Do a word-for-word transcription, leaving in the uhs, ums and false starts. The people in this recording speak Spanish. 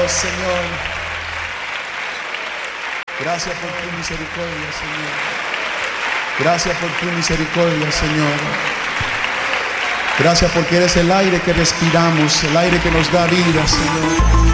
Dios, Señor. Gracias por tu misericordia, Señor. Gracias por tu misericordia, Señor. Gracias porque eres el aire que respiramos, el aire que nos da vida, Señor.